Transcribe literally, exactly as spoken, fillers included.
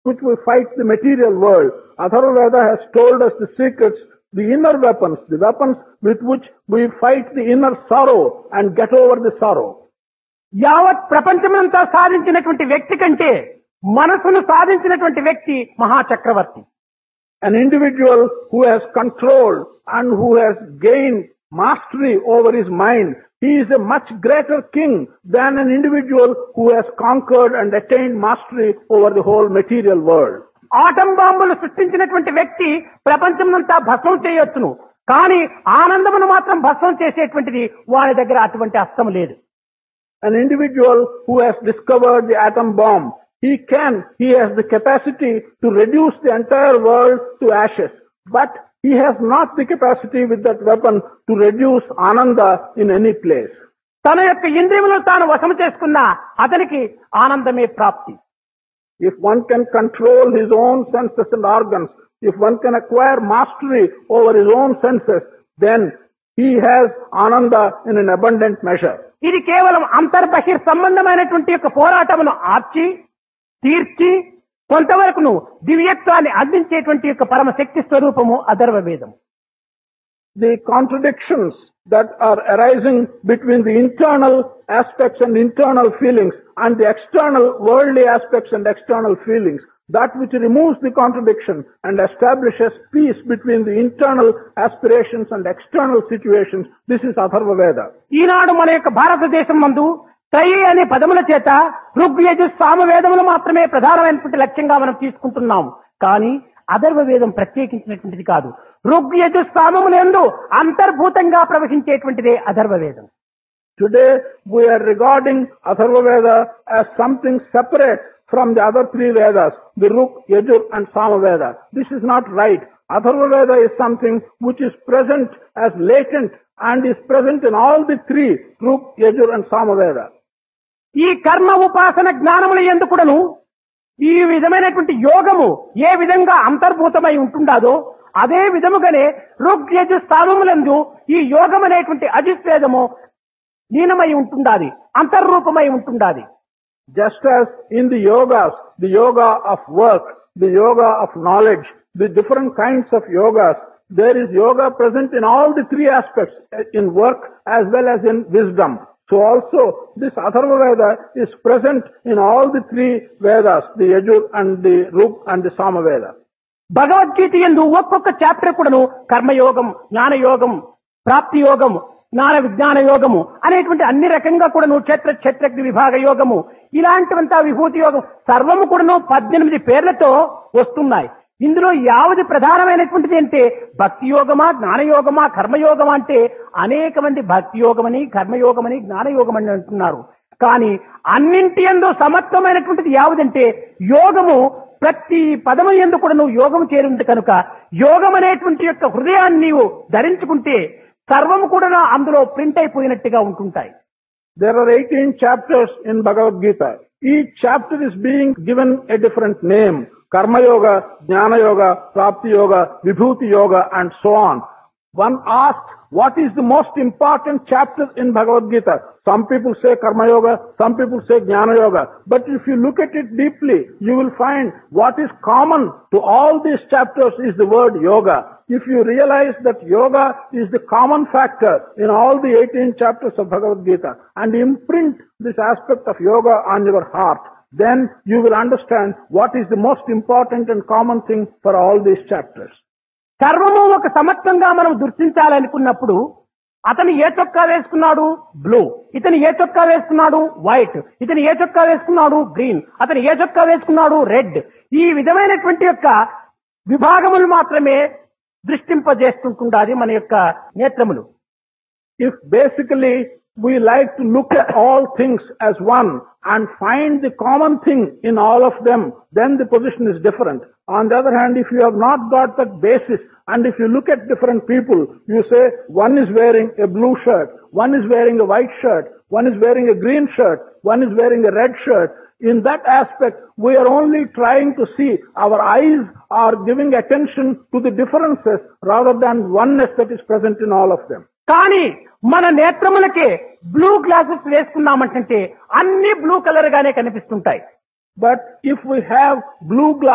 which we fight the material world. Atharvaveda has told us the secrets, the inner weapons, the weapons with which we fight the inner sorrow and get over the sorrow. యావత్ ప్రపంచమంతా సాధించినటువంటి వ్యక్తి కంటే మనసును సాధించినటువంటి వ్యక్తి మహాచక్రవర్తి. An individual who has controlled and who has gained mastery over his mind, he is a much greater king than an individual who has conquered and attained mastery over the whole material world. Atom బాంబులు సృష్టించినటువంటి వ్యక్తి ప్రపంచమంతా భస్మం చేయొచ్చును, కానీ ఆనందమును మాత్రం భస్మం చేసేటువంటిది వారి దగ్గర అటువంటి అస్తం లేదు. An individual who has discovered the atom bomb, he can, he has the capacity to reduce the entire world to ashes, but he has not the capacity with that weapon to reduce Ananda in any place. తన యొక్క ఇంద్రియములను తాను వశము చేసుకున్న అతనికి ఆనందమే ప్రాప్తి. If one can control his own senses and organs, if one can acquire mastery over his own senses, then he has Ananda in an abundant measure. ఇది కేవలం అంతర్బహిర్ సంబంధమైనటువంటి యొక్క పోరాటమును ఆర్చి తీర్చి కొంతవరకును దివ్యత్వాన్ని అందించేటువంటి యొక్క పరమ శక్తి స్వరూపము అథర్వ వేదం. The contradictions that are arising between the internal aspects and internal feelings and the external worldly aspects and external feelings, that which removes the contradiction and establishes peace between the internal aspirations and external situations, this is Atharva Veda. ఈనాడు మన యొక్క భారతదేశం మందు త్రయి అనే పదముల చేత ఋగ్యజు సామవేదములు మాత్రమే ప్రధానమైనటువంటి లక్ష్యంగా మనం తీసుకుంటున్నాం. కానీ అథర్వ వేదం ప్రత్యేకించినటువంటిది కాదు. ఋగ్యజు సామములందు అంతర్భూతంగా ప్రవహించేటువంటిదే అథర్వ వేదం. Today we are regarding Atharva Veda as something separate from the other three Vedas, the Ruk, Yajur and Samaveda. This is not right. Atharva Veda is something which is present as latent and is present in all the three, Ruk, Yajur and Samaveda. ఈ కర్మ ఉపాసన జ్ఞానముల యందు కూడాను ఈ విధమైనటువంటి యోగము ఏ విధంగా అంతర్భూతమై ఉంటుండాదో అదే విధముగానే ఋగ్యజు సామములందు ఈ యోగం అనేటువంటి అజిస్వేదము లీనమై ఉంటుండాలి, అంతర్రూపమై ఉంటుండాలి. Just as in the yogas, the yoga of work, the yoga of knowledge, the different kinds of yogas, there is yoga present in all the three aspects, in work as well as in wisdom. So also this Atharva Veda is present in all the three Vedas, the Yajur and the Ruk and the Samaveda. Bhagavad Gita యందు ఒక్కొక్క chapter కూడాను కర్మయోగం, జ్ఞానయోగం, ప్రాప్తి యోగం, జ్ఞాన విజ్ఞాన యోగము అనేటువంటి అన్ని రకంగా కూడాను క్షేత్ర క్షేత్రజ్ఞ విభాగ యోగము ఇలాంటివంతా విభూతి యోగం సర్వము కూడాను పద్దెనిమిది పేర్లతో వస్తున్నాయి. ఇందులో యావది ప్రధానమైనటువంటిది అంటే భక్తి యోగమా, జ్ఞానయోగమా, కర్మయోగమా అంటే అనేక మంది భక్తి యోగమని, కర్మయోగమని, జ్ఞానయోగమని అంటున్నారు. కానీ అన్నింటి యందు సమత్వమైనటువంటిది యావదంటే యోగము. ప్రతి పదము యందు కూడా నువ్వు యోగం చేరింది కనుక యోగం అనేటువంటి యొక్క హృదయాన్ని నీవు ధరించుకుంటే సర్వము కూడా అందులో ప్రింట్ అయిపోయినట్టుగా ఉంటుంటాయి. There are eighteen chapters in Bhagavad Gita. Each chapter is being given a different name. Karma Yoga, Jnana Yoga, Prapti Yoga, Vibhuti Yoga and so on. One asks, what is the most important chapter in Bhagavad Gita? Some people say Karma Yoga, some people say Jnana Yoga. But if you look at it deeply, you will find what is common to all these chapters is the word yoga. If you realize that yoga is the common factor in all the eighteen chapters of Bhagavad Gita and imprint this aspect of yoga on your heart, then you will understand what is the most important and common thing for all these chapters. సర్వము ఒక సమత్వంగా మనం గుర్తించాలనుకున్నప్పుడు అతను ఏ చొక్కా వేసుకున్నాడు blue, ఇతను ఏ చొక్కా వేసుకున్నాడు white, ఇతను ఏ చొక్కా వేసుకున్నాడు గ్రీన్, అతను ఏ చొక్కా వేసుకున్నాడు రెడ్, ఈ విధమైనటువంటి యొక్క విభాగములు మాత్రమే దృష్టింపజేస్తుంటుండాలి మన యొక్క నేత్రములు. If basically we like to look at all things as one and find the common thing in all of them, then the position is different. On the other hand, if you have not got that basis and if you look at different people, you say one is wearing a blue shirt, one is wearing a white shirt, one is wearing a green shirt, one is wearing a red shirt. In that aspect, we are only trying to see, our eyes are giving attention to the differences rather than oneness that is present in all of them. కానీ మన నేత్రములకే blue glasses వేసుకున్నామంటే అన్ని blue colour గానే కనిపిస్తుంటాయి. But if we have blue glass